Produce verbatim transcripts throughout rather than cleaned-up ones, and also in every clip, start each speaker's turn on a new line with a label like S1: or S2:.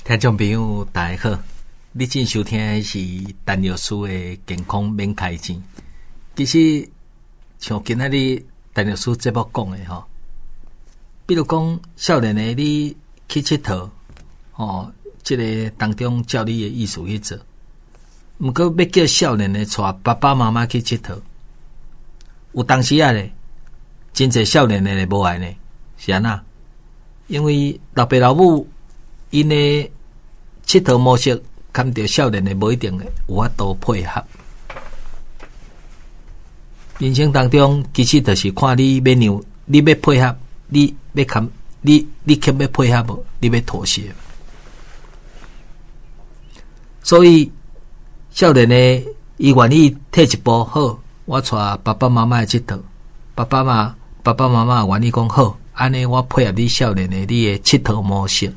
S1: 听众朋友大家好，你正收听的是陈药师的健康免开钱。其实像今仔日陈药师节目讲的吼，比如讲少年的你去佚佗，哦，这个当中教你的意思去做。毋过要叫少年的带爸爸妈妈去佚佗，有当时啊咧，真侪少年的咧无爱呢，是安那？因为老爸老母因的佚佗模式，看到少年的无一定有法度配合。人生当中，其实就是看你要让，你要配合，你要看，你你肯要配合无？你要妥协。所以少年的伊愿意退一步，好，我带爸爸妈妈去佚佗，爸爸妈爸爸妈妈愿意讲好，安尼我配合你少年的你的佚佗模式。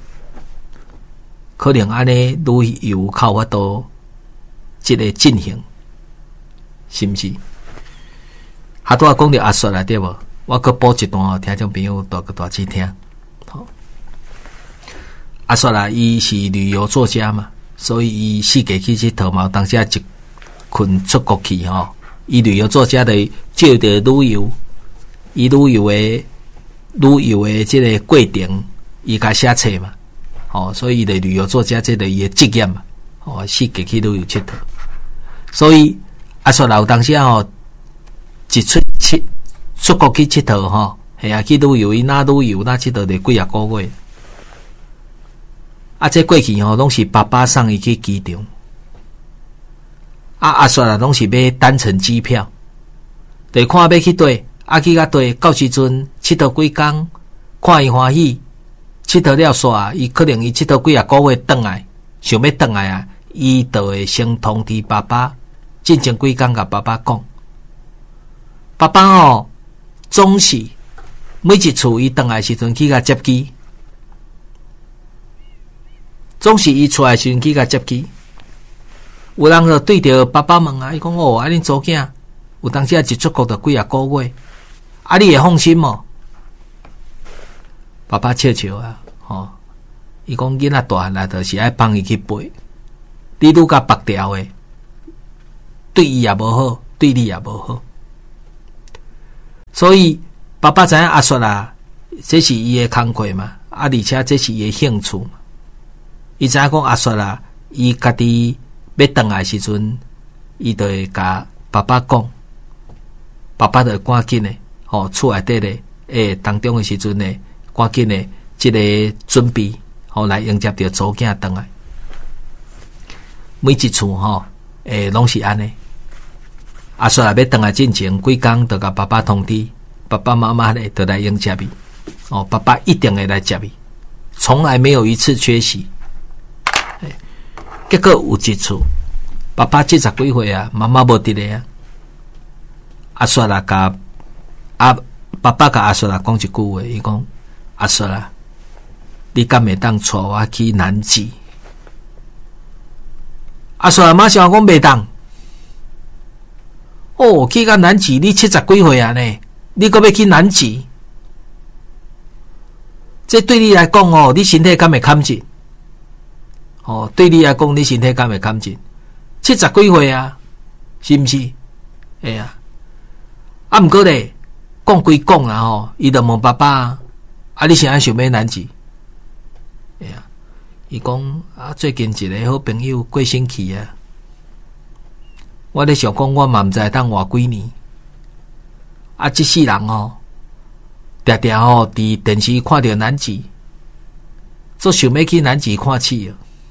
S1: 可能安尼旅游靠法度即个进行，是毋是？哈拄啊讲着阿雪啦，对无？我阁补一段哦，听众朋友大个大去听。好，阿雪啦，伊是旅游作家嘛，所以伊世界去佚佗嘛，当时一群出国去吼。伊旅游作家的照着旅游，伊旅游的旅游的即个过程，伊甲写册嘛。哦，所以的旅游作家这个伊的职业嘛，哦，世界去旅游佚佗，所以阿雪老当时吼，一出去出国去佚佗吼，系啊去旅游，伊哪旅游哪佚佗着几啊个月，啊，这过去吼拢是爸爸送伊去机场，啊阿雪啦拢是买单程机票，得看要去佗，啊去甲佗，到时阵佚佗几工，看伊欢喜。佚佗了煞，伊可能伊佚佗几啊个月转来，想要转来啊，伊就会先通知爸爸，进前几工甲爸爸讲，爸爸哦，总是每一次伊转来时阵去甲接机，总是伊出来时阵去甲接机。有人就对着爸爸问啊，伊讲哦，啊恁祖囝有当时啊一出国就几啊个月，啊你会放心无？爸爸笑笑啊，吼！伊讲囡仔大汉来，就是爱帮伊去陪。你愈甲白条诶，对伊也无好，对你也无好。所以爸爸知影阿雪啦，这是伊诶工课嘛，啊，而且这是伊诶兴趣嘛。伊知影讲阿雪啦，伊家己要转来时阵，伊就会甲爸爸讲，爸爸就赶紧诶，吼，厝内底咧，诶，当中诶时阵咧。赶紧的，这个准备好来迎接着祖囝回来。每一次吼，诶，拢是安尼。阿雪也要回来进前，几工就甲爸爸通知，爸爸妈妈咧就来迎接伊。哦，爸爸一定会来接伊，从来没有一次缺席。结果有一次，爸爸七十几岁啊，妈妈无伫咧啊。阿雪啦，甲阿爸爸甲阿雪啦讲一句话，伊讲。阿雪啦，你敢会当带我去南极？阿雪马上讲袂当。哦，去到南极，你七十几岁啊呢？你搁要去南极？这对你来讲哦，你身体敢会堪进？哦，对你来讲，你身体敢会堪进？七十几岁啊，是毋是？哎呀，啊，毋过咧，讲归讲啦吼，伊就问爸爸。啊！你现在想要南极？哎呀，伊讲啊，最近一个好朋友过身去啊，我咧想讲，我嘛毋知当活几年。啊，这世人哦，常常哦，伫电视看到南极，做想要去南极看试哦。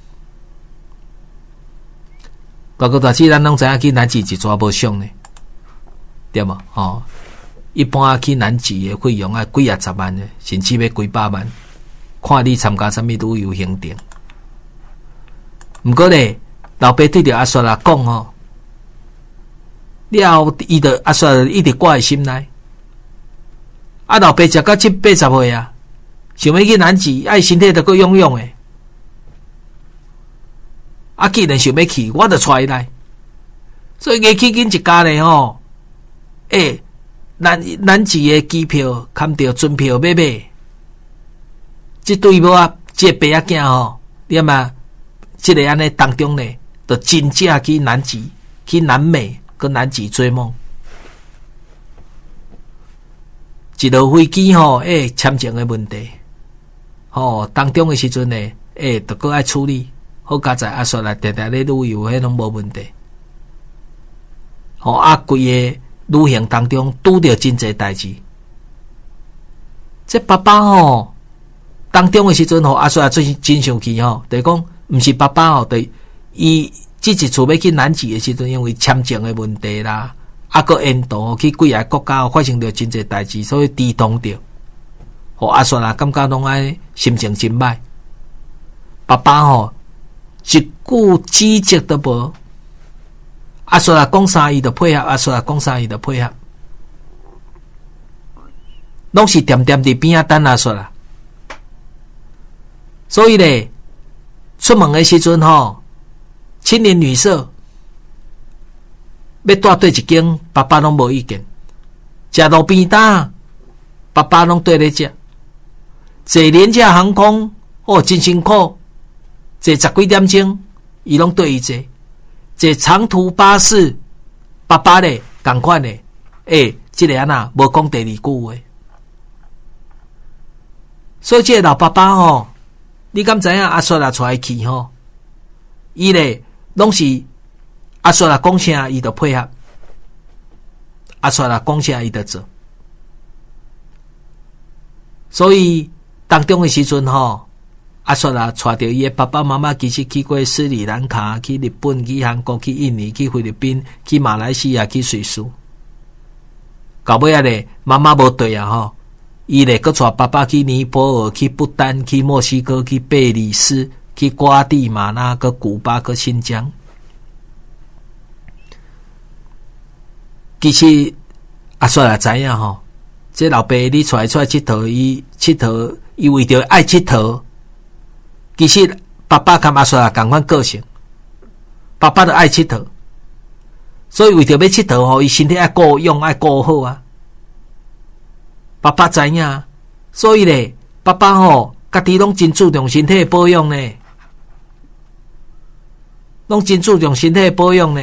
S1: 大哥大姐，咱拢知影去南极一撮无俗呢，对无？哦。一般去南极的费用啊，几啊十万的，甚至要几百万，看你参加什么旅游行程。毋过咧，老爸对着阿雪啦讲吼，了后伊着阿雪一直挂在心内。啊，老爸食到七八十岁啊，想要去南极，啊，身体着够勇勇的。啊，既然想要去，我着带伊来。所以，硬起紧一家咧吼，诶、欸。南南极的机票，看到船票买买，这对无啊？这爸仔囝吼， 你嘛，即个安尼当中呢，就真正去南极、去南美跟南极追梦。一落飞机吼，诶，签证的问题，吼当中的时阵呢，诶，都搁爱处理。好佳在阿叔来定定咧旅游，迄拢无问题。吼啊，规个旅行当中拄着真侪代志。这爸爸吼当中的时阵吼，阿叔也真真生气吼，就是讲毋是爸爸吼，对伊即一厝要去南极的时阵，因为签证的问题啦，啊个印度去几个国家发生着真侪代志，所以抵挡着。吼阿叔啦，感觉拢爱心情真歹。爸爸吼一句指责都无，阿叔啦讲啥伊就配合，阿叔啦讲啥伊就配合。拢是点点伫边仔等阿叔啦，所以咧，出门的时阵吼，青年旅社要带对一间，爸爸拢无意见。食路边摊，爸爸拢对咧食。坐廉价航空，哦，真辛苦，坐十几点钟，伊拢对伊坐。坐长途巴士，爸爸咧同款咧，诶、欸，即、这个安那无讲第二句话。所以这个老爸爸吼，你敢知影阿叔啦带去吼？伊咧拢是阿叔啦讲啥伊就配合，阿叔啦讲啥伊就做。所以当中的时阵吼，阿叔啦带着伊的爸爸妈妈，其实去过斯里兰卡、去日本、去韩国、去印尼、去菲律宾、去马来西亚、去瑞士。到尾啊咧，妈妈无对啊吼。伊咧，搁带爸爸去尼泊尔、去不丹、去墨西哥、去贝里斯、去瓜地马拉、搁古巴、搁新疆。其实阿叔也知影吼，这老爸你出来出来佚佗，伊佚佗，伊为着爱佚佗。其实爸爸跟阿叔也同款个性，爸爸都爱佚佗，所以为着要佚佗吼，伊身体爱顾用，爱顾好啊。爸爸知影，所以咧，爸爸吼，家己拢真注重身体保养呢，拢真注重身体保养呢。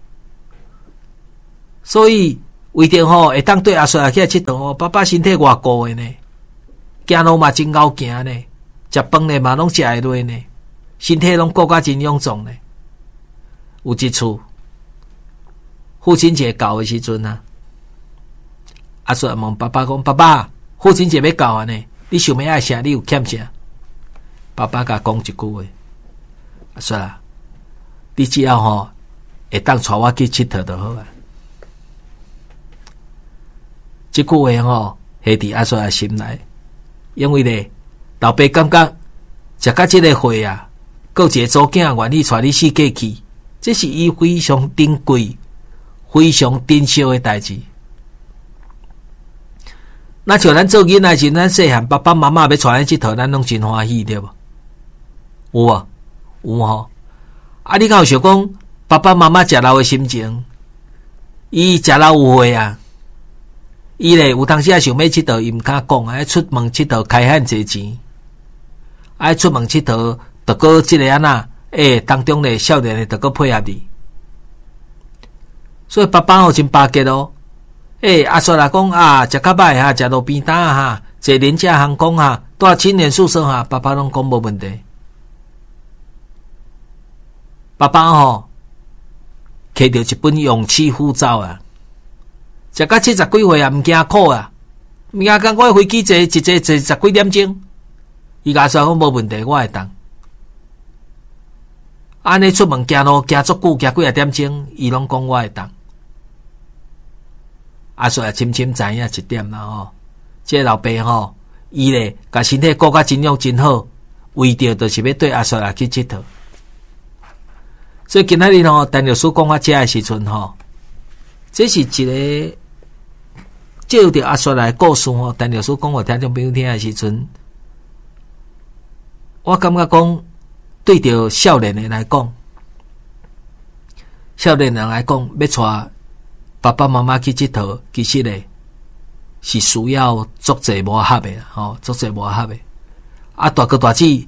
S1: 所以为着吼，会当对阿叔来去佚佗吼，爸爸身体偌顾的呢，行路嘛真够行呢，食饭咧嘛拢食会落呢，身体拢顾甲真臃肿呢。有一次，父亲节到的时阵啊。阿叔问爸爸讲：“爸爸，父亲节要到啊呢？你想要爱啥？你有欠啥？”爸爸甲讲一句话：“阿叔啊，你只要吼会当带我去佚佗就好啊。”这句话吼下伫阿叔的心内，因为咧老爸感觉食到这个岁啊，有一个祖囝愿意带你世界去，这是伊非常珍贵、非常珍惜的代志。那像咱做囡仔时，咱细汉爸爸妈妈要带咱佚佗，咱拢真欢喜，对无？有啊，有吼。啊，你敢有想讲爸爸妈妈食老的心情？伊食老有岁啊，伊咧有当时啊想要佚佗，伊毋敢讲，爱出门佚佗开汉侪钱，爱出门佚佗，得个即个安那，诶、欸，当中咧少年咧得个配合你，所以爸爸吼真巴结哦。诶、欸，阿叔来讲啊，食较歹哈，食路边摊哈，坐廉价航空哈，住青年宿舍哈，爸爸拢讲无问题。爸爸吼，摕着一本勇气护照啊，食到七十几岁啊，毋惊苦啊，毋惊讲我飞机坐一坐坐十几点钟，伊阿叔讲无问题，我会当。安尼出门行路行足久，行几啊点钟，伊拢讲我会当。阿叔也深深知影一点啦吼，这个老爸吼，伊咧甲身体顾甲真样真好，为着就是要对阿叔来去佚佗。所以今仔日吼，陈律师讲到这的时阵吼，这是一个照着阿叔来故事吼，陈律师讲互听众朋友听的时阵，我感觉讲对着少年人来讲，少年人来讲要带爸爸妈妈去佚佗，其实咧是需要足侪磨合的，吼，足侪磨合的。啊，大哥大姐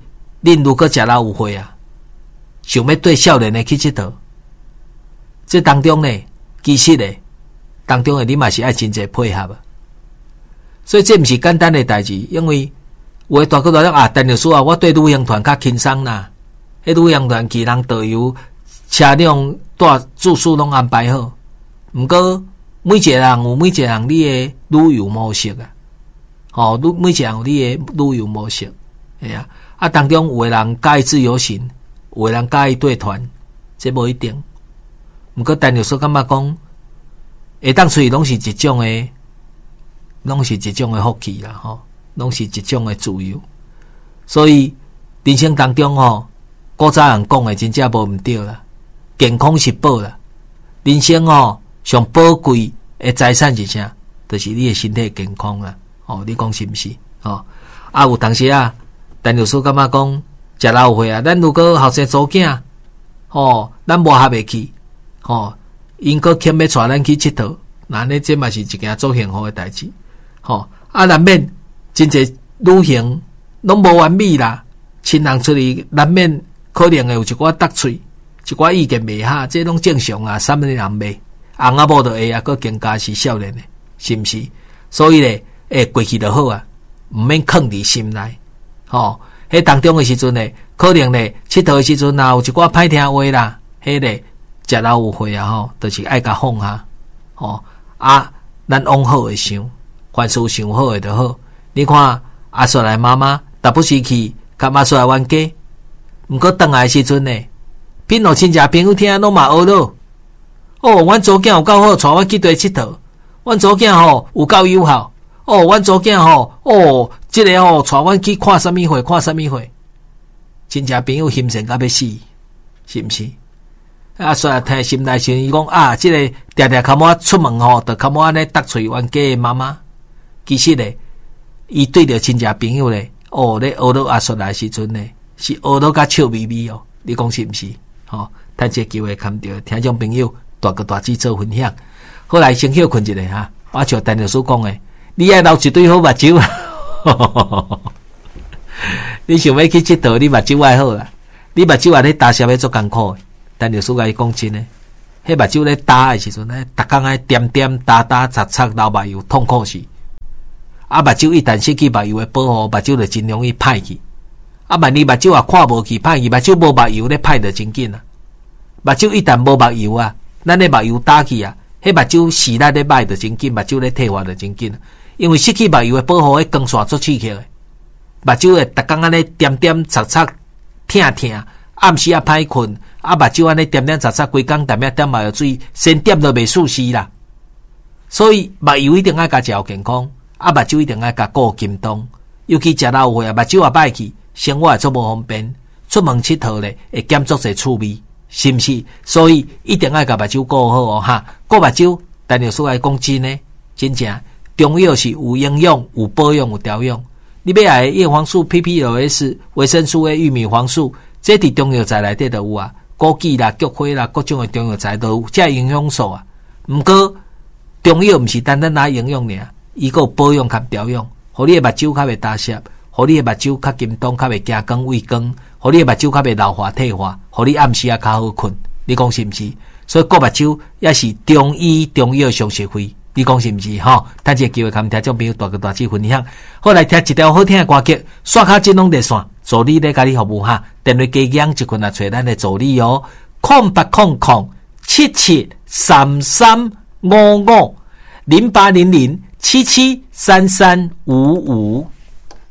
S1: 恁如果食老有岁啊，想要对少年的去佚佗，这当中呢，其实呢，当中的你嘛是爱真侪配合啊。所以这毋是简单的代志，因为有的大哥大讲啊，陈律师啊，我对旅行团较轻松啦，迄旅行团其人导游、车辆、带住宿拢安排好。毋过每一个人有每一个人你的旅游模式啊，吼、哦，每一个人有你的旅游模式，系啊。啊，当中有的人介意自由行，有的人介意对团，这无一定。毋过陈律师感觉讲，会当出去拢是一种的，拢是一种的福气啦，吼，拢是一种的自由。所以人生当中吼，古早人讲的真正无毋对啦，健康是宝啦。人生吼上宝贵的财产是啥？就是你的身体健康啦。哦，你讲是毋是？哦，啊有当时啊。陈律师感觉讲，食老有岁啊，咱如果后生做囝，吼，咱磨合袂去，吼，因个欠要带咱去佚佗，那呢这嘛是一件做幸福的代志，吼，啊难免真侪旅行拢无完美啦，亲人出去难免可能会有一寡得罪，一寡意见袂合，这拢正常啊，啥物人袂，翁仔某就会啊，佫更加是少年的，是毋是？所以咧，诶，过去就好啊，毋免囥伫心内。吼，迄、哦、当中的时阵呢，可能呢，佚佗的时阵啊，有一寡歹听话啦，迄个食老有岁啊，吼，就是爱甲放下，吼啊，咱往好的想，凡事想好的就好。你看阿叔来妈妈，达不时去，甲阿叔来冤家，毋过倒来的时阵呢，骗互亲戚朋友听，拢嘛学咯。哦，阮祖囝有够好，带阮去佗佚佗，阮祖囝吼有够友好。哦，阮祖囝吼，哦，即、這個吼带阮去看啥物会，看啥物会，亲戚朋友心神甲要死，是毋是？啊，所以听心内想，伊讲啊，即、這個常常看我出门吼，就看我安尼得罪冤家的妈妈。其實咧，伊对着亲戚朋友咧，哦，咧学到阿叔来时阵咧，是学到甲笑眯眯哦。你讲是毋是？吼、哦，趁这机会看到听众朋友大哥大姐做分享，好来先休困一下哈。我像陈律师讲诶。你爱留一对好目睭啊！你想要去佚佗，你目睭爱好啦。你目睭啊咧打痟要做艰苦，但律师甲伊讲真诶，迄目睭咧打诶时阵咧，逐工爱点点打打擦擦流目油，痛苦死。啊，目睭一旦失去目油诶保护，目睭就真容易歹去。啊，万一目睭啊看无去歹去，目睭无目油咧歹就真紧啊。目睭一旦无目油啊，咱咧目油打去啊，迄目睭视力咧歹就真紧，目睭咧退化就真紧。因为失去目油的保护，迄光线足刺激的，目睭会逐工安尼点点擦擦，疼疼，暗时啊歹困，啊目睭安尼点点擦擦，规工点点点目药水，先点都袂舒适啦。所以目油一定爱甲食健康，啊目睭一定爱甲顾金东，尤其食老有岁啊，目睭也歹去，生活也足无方便，出门佚佗咧会减足侪趣味，是毋是？所以一定爱甲目睭顾好哦哈，顾目睭，但律师来讲真呢，真正。中药是有营养、有保养、有调养。你要来叶黄素、P P L S、维生素 A、玉米黄素，这伫中药材内底都有啊。枸杞啦、菊花啦，各种的中药材都有这营养素啊。毋过中药毋是单单拿营养尔，伊个保养甲调养，互你的目睭较袂打湿，互你的目睭较金东，较袂惊光畏光，互你的目睭较袂老化退化，互你暗时啊较好困。你讲是毋是？所以顾目睭也是中医中药常识费。你讲是毋是吼？趁这个机会，甲听众朋友大个大致分享。好来听一条好听的歌曲，刷卡金融热线，助理咧甲你服务哈。电话加氧一群来找咱的助理哦，空八空空七七三三五五零八零零七七三三五五。